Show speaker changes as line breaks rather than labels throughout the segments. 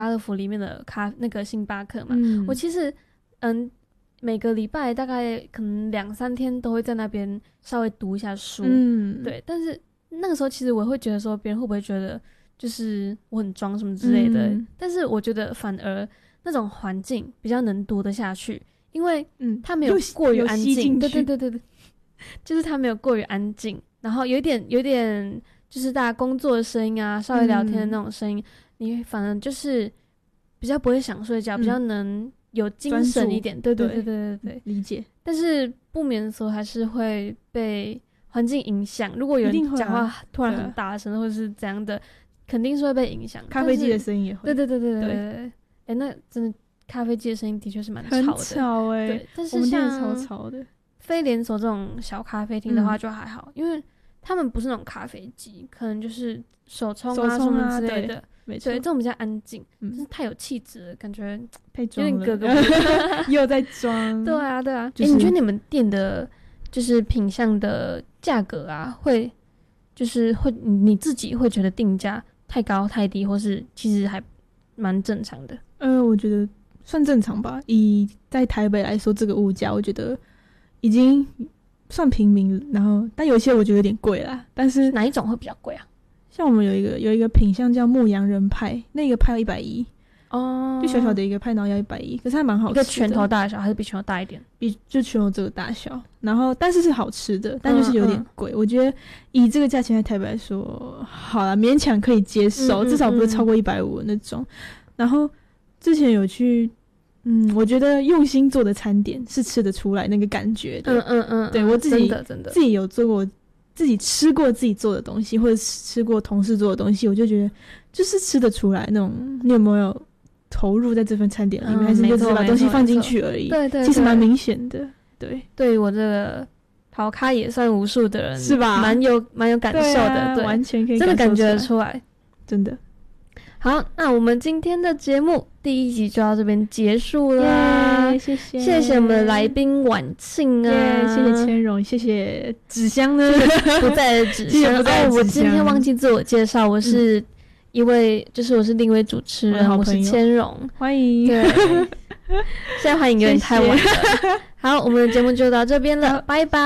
家乐福里面的那个星巴克嘛，我其实每个礼拜大概可能2-3天都会在那边稍微读一下书，对，但是那个时候其实我会觉得说别人会不会觉得就是我很装什么之类的，但是我觉得反而那种环境比较能读得下去，因为它没有过于安静，对，就是它没有过于安静，然后有点就是大家工作的声音啊，稍微聊天的那种声音，你反而就是比较不会想睡觉，比较能有精神一点，对，
理解。
但是不免俗还是会被环境影响，如果有人讲话突然很大声或者是怎样的，肯定是会被影响。
咖啡机的声音也会，
对，那真的咖啡机的声音的确是蛮吵的，
很吵
对，但是像
超吵的
非连锁这种小咖啡厅的话就还好，因为他们不是那种咖啡机，可能就是手冲啊什么之类的，
没错，
对，这种比较安静，但是太有气质了，感觉
太装了，
有点格格不入，
又在装。
对啊，你觉得你们店的就是品项的价格啊，就是会你自己会觉得定价太高太低，或是其实还蛮正常的？
我觉得算正常吧，以在台北来说，这个物价我觉得已经算平民，然后但有些我觉得有点贵啦。但是
哪一种会比较贵啊？
像我们有一个品项叫牧羊人派，那个派要110哦，就小小的一个派，然后要110，可是还蛮好吃的。
一个拳头大小还是比拳头大一点？
就拳头这个大小，然后但是是好吃的，但就是有点贵。我觉得以这个价钱在台北来说，好啦，勉强可以接受，至少不会超过150那种。然后之前有去。我觉得用心做的餐点是吃得出来那个感觉的。对，我自己自己有做过，自己吃过自己做的东西，或者吃过同事做的东西，我就觉得就是吃得出来那种。你有没有投入在这份餐点里面，还是就是把东西放进去而已？对，其实蛮明显的。
对我这个跑咖也算无数的人，
是吧？
蛮有感受的，对，
完全可以
真的感觉得出来，
真的。
好，那我们今天的节目第1集就到这边结束了，
谢谢
我们的来宾婉庆啊，
谢谢千荣，谢谢纸箱呢，
不在的纸箱。我今天忘记自我介绍，我是就是我是另一位主持人，我是千荣，
欢迎。
对，现在欢迎有点太晚了。好，我们的节目就到这边了，拜拜。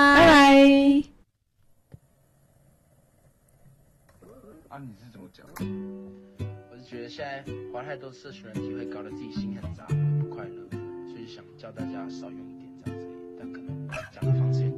你是怎么讲？我是觉得现在花太多社群软体会搞得自己心很杂，不快乐，所以想叫大家少用一点这样子，但可能讲的方式有点